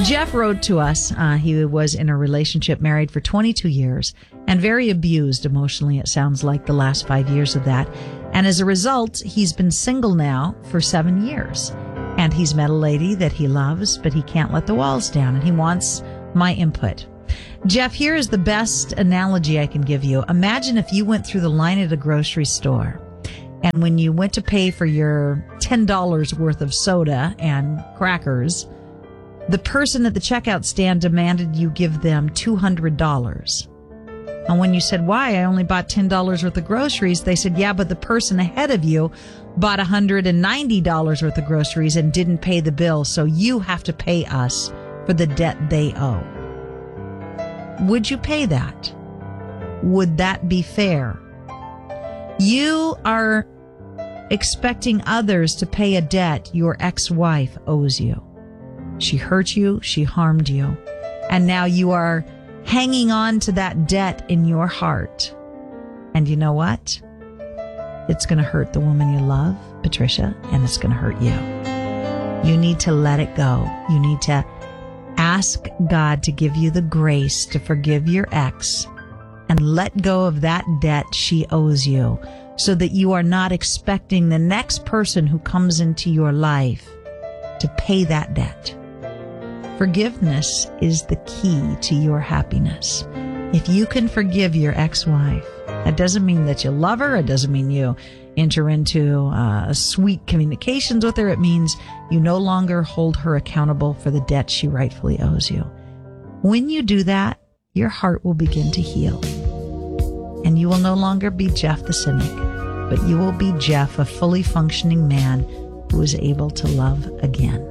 Jeff wrote to us. He was in a relationship, married for 22 years, and very abused emotionally, it sounds like, the last 5 years of that. And as a result, he's been single now for 7 years. And he's met a lady that he loves, but he can't let the walls down, and he wants my input. Jeff, here is the best analogy I can give you. Imagine if you went through the line at a grocery store, and when you went to pay for your $10 worth of soda and crackers, the person at the checkout stand demanded you give them $200. And when you said, why? I only bought $10 worth of groceries. They said, yeah, but the person ahead of you bought $190 worth of groceries and didn't pay the bill. So you have to pay us for the debt they owe. Would you pay that? Would that be fair? You are expecting others to pay a debt your ex-wife owes you. She hurt you, she harmed you, and now you are hanging on to that debt in your heart. And you know what? It's going to hurt the woman you love, Patricia, and it's going to hurt you. You need to let it go. You need to ask God to give you the grace to forgive your ex and let go of that debt she owes you, so that you are not expecting the next person who comes into your life to pay that debt. Forgiveness is the key to your happiness. If you can forgive your ex-wife, that doesn't mean that you love her. It doesn't mean you enter into sweet communications with her. It means you no longer hold her accountable for the debt she rightfully owes you. When you do that, your heart will begin to heal. And you will no longer be Jeff the cynic, but you will be Jeff, a fully functioning man who is able to love again.